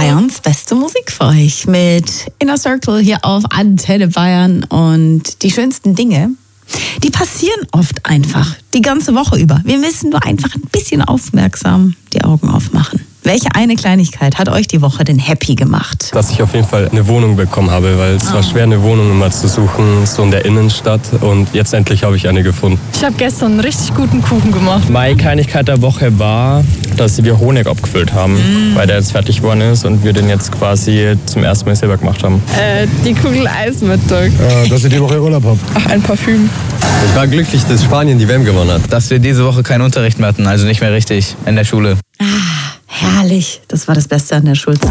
Bayerns beste Musik für euch mit Inner Circle hier auf Antenne Bayern. Und die schönsten Dinge, die passieren oft einfach die ganze Woche über. Wir müssen nur einfach ein bisschen aufmerksam die Augen aufmachen. Welche eine Kleinigkeit hat euch die Woche denn happy gemacht? Dass ich auf jeden Fall eine Wohnung bekommen habe, weil es war schwer, eine Wohnung immer zu suchen, so in der Innenstadt. Und jetzt endlich habe ich eine gefunden. Ich habe gestern einen richtig guten Kuchen gemacht. Meine Kleinigkeit der Woche war, dass wir Honig abgefüllt haben, weil der jetzt fertig geworden ist und wir den jetzt quasi zum ersten Mal selber gemacht haben. Die Kugel Eismittag. Dass ich die Woche Urlaub habe. Ach, ein Parfüm. Ich war glücklich, dass Spanien die WM gewonnen hat. Dass wir diese Woche keinen Unterricht mehr hatten, also nicht mehr richtig in der Schule. Herrlich, das war das Beste an der Schulzeit.